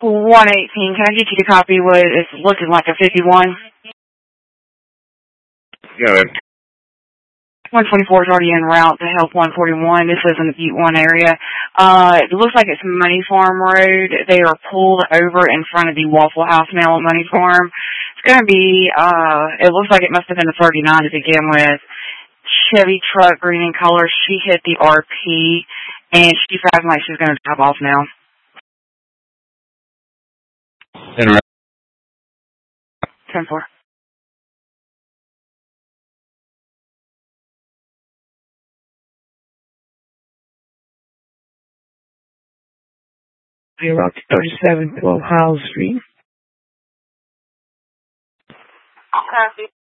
118. Can I get you to copy what is looking like a 51? Go ahead. 124 is already en route to help 141. This is in the Butte 1 area. It looks like it's Money Farm Road. They are pulled over in front of the Waffle House now at Money Farm. It's going to be, it looks like it must have been a 39 to begin with. Chevy truck, green in color. She hit the RP, and she's acting like she's going to drive off now. En route. 10-4. Route 3712 Howell Street. Copy.